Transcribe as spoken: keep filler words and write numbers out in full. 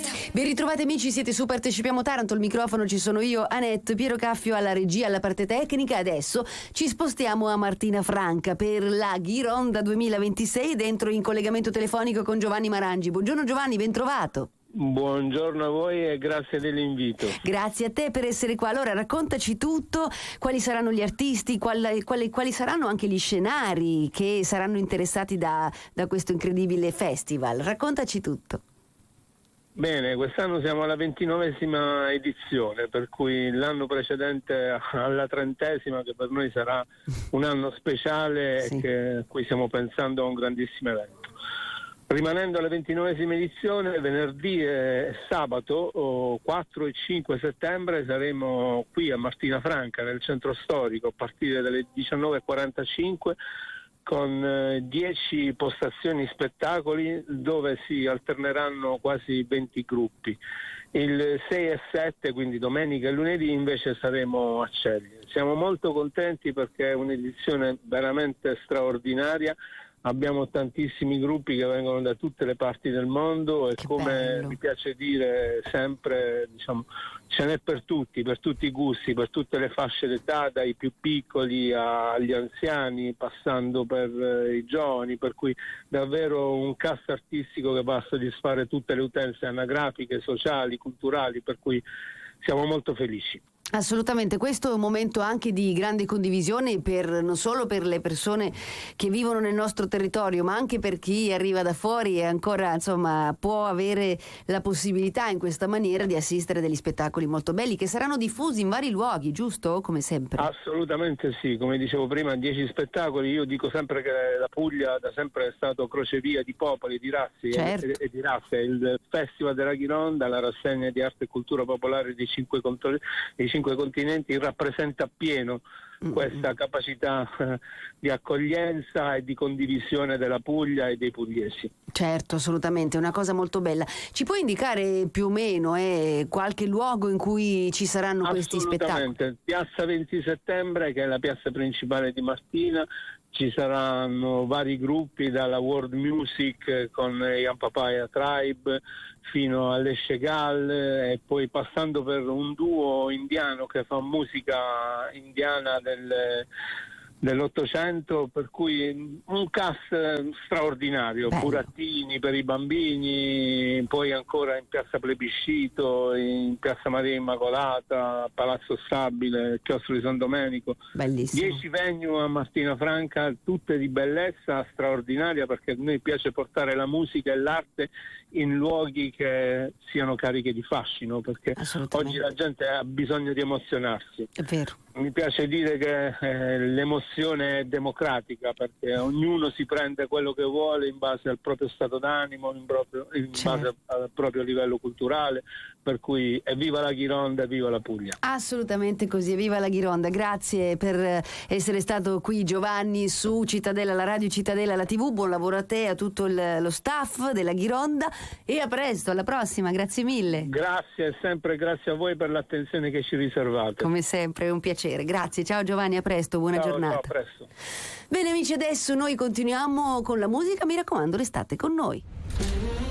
Ben ritrovati amici, siete su Partecipiamo Taranto, al microfono ci sono io, Annette, Piero Caffio alla regia, alla parte tecnica. Adesso ci spostiamo a Martina Franca per la Ghironda duemilaventisei, dentro in collegamento telefonico con Giovanni Marangi. Buongiorno Giovanni, ben trovato. Buongiorno a voi e grazie dell'invito. Grazie a te per essere qua. Allora raccontaci tutto, quali saranno gli artisti, quali, quali, quali saranno anche gli scenari che saranno interessati da, da questo incredibile festival. Raccontaci tutto. Bene, quest'anno siamo alla ventinovesima edizione, per cui l'anno precedente alla trentesima, che per noi sarà un anno speciale, sì, che, a cui stiamo pensando a un grandissimo evento. Rimanendo alla ventinovesima edizione, venerdì e sabato quattro e cinque settembre saremo qui a Martina Franca, nel centro storico, a partire dalle diciannove e quarantacinque, con dieci postazioni spettacoli dove si alterneranno quasi venti gruppi. Il sei e sette, quindi domenica e lunedì, invece saremo a Ceglie. Siamo molto contenti perché è un'edizione veramente straordinaria. Abbiamo tantissimi gruppi che vengono da tutte le parti del mondo e, che come bello, mi piace dire sempre, diciamo, ce n'è per tutti, per tutti i gusti, per tutte le fasce d'età, dai più piccoli agli anziani, passando per eh, i giovani, per cui davvero un cast artistico che va a soddisfare tutte le utenze anagrafiche, sociali, culturali, per cui siamo molto felici. Assolutamente, questo è un momento anche di grande condivisione per, non solo per le persone che vivono nel nostro territorio, ma anche per chi arriva da fuori e ancora, insomma, può avere la possibilità in questa maniera di assistere a degli spettacoli molto belli che saranno diffusi in vari luoghi, giusto? Come sempre. Assolutamente sì, come dicevo prima, dieci spettacoli. Io dico sempre che la Puglia da sempre è stato crocevia di popoli, di razze, certo, e, e di razze. Il Festival della Ghironda, la rassegna di arte e cultura popolare dei cinque, contro- dei cinque continenti, rappresenta appieno questa capacità eh, di accoglienza e di condivisione della Puglia e dei pugliesi. Certo, assolutamente, è una cosa molto bella. Ci puoi indicare più o meno eh, qualche luogo in cui ci saranno questi spettacoli? Assolutamente, piazza venti settembre, che è la piazza principale di Martina. Ci saranno vari gruppi, dalla World Music con Ian Papaya Tribe fino alle Shegal, e poi passando per un duo indiano che fa musica indiana del, dell'Ottocento, per cui un cast straordinario. Bello. Burattini per i bambini, poi ancora in piazza Plebiscito, in piazza Maria Immacolata, Palazzo Stabile, Chiostro di San Domenico. Bellissimo. Dieci venue a Martina Franca, tutte di bellezza straordinaria, perché a noi piace portare la musica e l'arte in luoghi che siano cariche di fascino, perché oggi la gente ha bisogno di emozionarsi. È vero. Mi piace dire che eh, l'emozione è democratica, perché ognuno si prende quello che vuole in base al proprio stato d'animo, in, proprio, in certo. base al proprio livello culturale, per cui evviva la Ghironda, evviva la Puglia. Assolutamente così, evviva la Ghironda. Grazie per essere stato qui Giovanni su Cittadella, la radio Cittadella, la tivù. Buon lavoro a te e a tutto il, lo staff della Ghironda, e a presto, alla prossima, grazie mille. Grazie, sempre grazie a voi per l'attenzione che ci riservate. Come sempre è un piacere. Grazie, ciao Giovanni, a presto, buona ciao, giornata. Ciao, a presto. Bene amici, adesso noi continuiamo con la musica, mi raccomando, restate con noi.